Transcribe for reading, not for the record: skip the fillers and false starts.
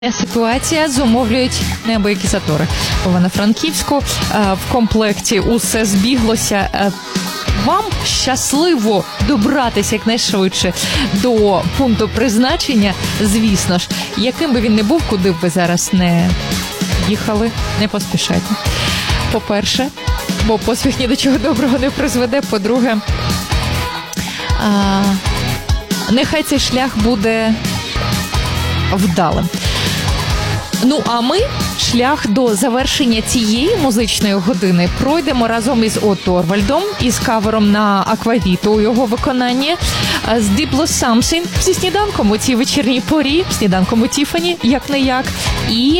Ситуація зумовлюють неабиякі затори. В Івано-Франківську в комплекті усе збіглося. Вам щасливо добратися якнайшвидше до пункту призначення, звісно ж. Яким би він не був, куди б ви зараз не їхали, не поспішайте. По-перше, бо поспіх ні до чого доброго не призведе. По-друге, нехай цей шлях буде вдалим. Ну, а ми шлях до завершення цієї музичної години пройдемо разом із Отто Орвальдом, із кавером на Аквавіту у його виконанні, з Deep Lost Something, зі сніданком у цій вечірній порі, сніданком у Тіфані, як-не-як, і